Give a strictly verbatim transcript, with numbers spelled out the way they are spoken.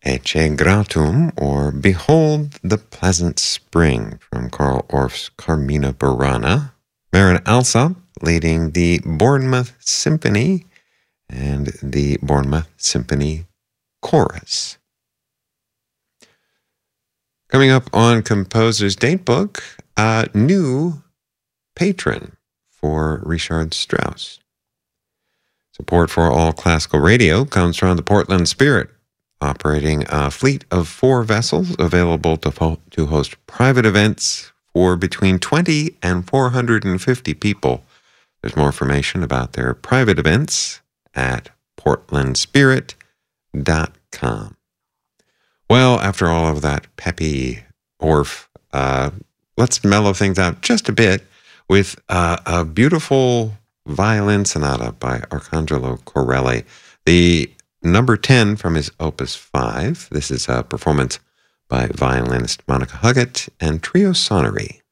Ecce Gratum, or Behold the Pleasant Spring, from Carl Orff's Carmina Burana. Marin Alsop leading the Bournemouth Symphony and the Bournemouth Symphony Chorus. Coming up on Composer's Datebook, a new patron for Richard Strauss. Support for All Classical Radio comes from the Portland Spirit, operating a fleet of four vessels available to, fo- to host private events for between twenty and four hundred fifty people. There's more information about their private events at portland spirit dot com. Well, after all of that peppy Orff, uh, let's mellow things out just a bit with uh, a beautiful violin sonata by Arcangelo Corelli, the number ten from his Opus five. This is a performance by violinist Monica Huggett and Trio Sonnery.